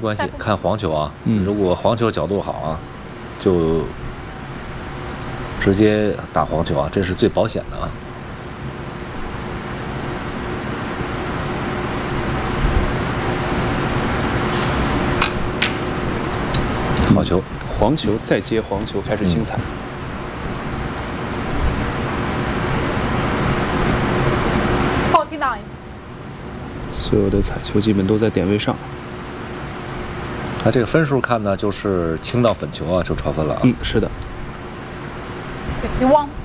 关系，看黄球啊。 嗯， 如果黄球角度好啊，就直接打黄球啊，这是最保险的啊。好球， 黄球再接黄球，开始精彩。所有的彩球基本都在点位上。 那这个分数看呢，就是轻到粉球啊，就超分了啊。 是的。 51